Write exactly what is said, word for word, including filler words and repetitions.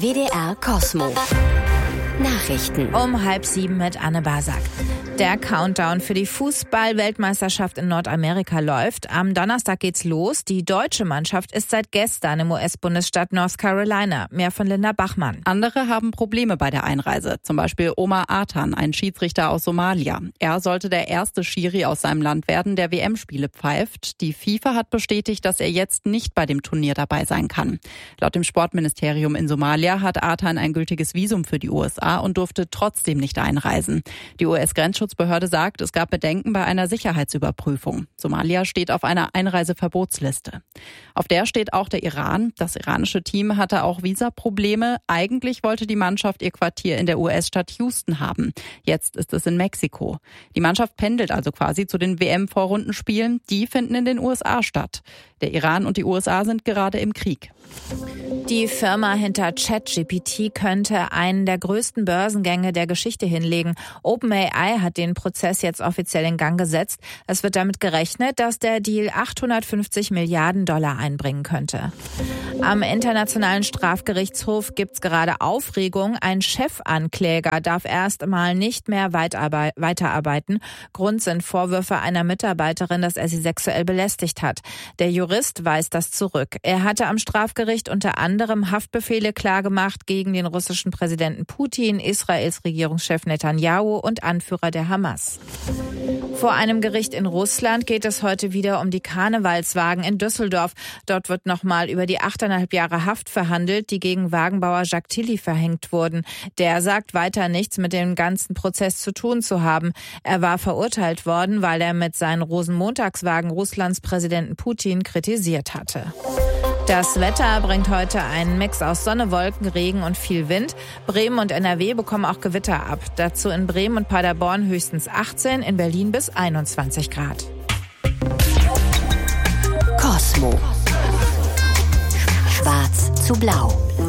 W D R Kosmo. Nachrichten. Um halb sieben mit Anne Basak. Der Countdown für die Fußball-Weltmeisterschaft in Nordamerika läuft. Am Donnerstag geht's los. Die deutsche Mannschaft ist seit gestern im U S-Bundesstaat North Carolina. Mehr von Linda Bachmann. Andere haben Probleme bei der Einreise. Zum Beispiel Omar Artan, ein Schiedsrichter aus Somalia. Er sollte der erste Schiri aus seinem Land werden, der W M-Spiele pfeift. Die FIFA hat bestätigt, dass er jetzt nicht bei dem Turnier dabei sein kann. Laut dem Sportministerium in Somalia hat Artan ein gültiges Visum für die U S A und durfte trotzdem nicht einreisen. Die U S-Grenzschutzbehörde sagt, es gab Bedenken bei einer Sicherheitsüberprüfung. Somalia steht auf einer Einreiseverbotsliste. Auf der steht auch der Iran. Das iranische Team hatte auch Visaprobleme. Eigentlich wollte die Mannschaft ihr Quartier in der U S-Stadt Houston haben. Jetzt ist es in Mexiko. Die Mannschaft pendelt also quasi zu den W M-Vorrundenspielen. Die finden in den U S A statt. Der Iran und die U S A sind gerade im Krieg. Die Firma hinter ChatGPT könnte einen der größten Börsengänge der Geschichte hinlegen. OpenAI hat den Prozess jetzt offiziell in Gang gesetzt. Es wird damit gerechnet, dass der Deal achthundertfünfzig Milliarden Dollar einbringen könnte. Am Internationalen Strafgerichtshof gibt's gerade Aufregung. Ein Chefankläger darf erst mal nicht mehr weiterarbeiten. Grund sind Vorwürfe einer Mitarbeiterin, dass er sie sexuell belästigt hat. Der Jurist weist das zurück. Er hatte am Strafgericht unter anderem Haftbefehle klargemacht gegen den russischen Präsidenten Putin, Israels Regierungschef Netanyahu und Anführer der Hamas. Vor einem Gericht in Russland geht es heute wieder um die Karnevalswagen in Düsseldorf. Dort wird nochmal über die achteinhalb Jahre Haft verhandelt, die gegen Wagenbauer Jacques Tilly verhängt wurden. Der sagt weiter nichts mit dem ganzen Prozess zu tun zu haben. Er war verurteilt worden, weil er mit seinen Rosenmontagswagen Russlands Präsidenten Putin kritisiert hatte. Das Wetter bringt heute einen Mix aus Sonne, Wolken, Regen und viel Wind. Bremen und N R W bekommen auch Gewitter ab. Dazu in Bremen und Paderborn höchstens achtzehn, in Berlin bis einundzwanzig Grad. Kosmo. Schwarz zu blau.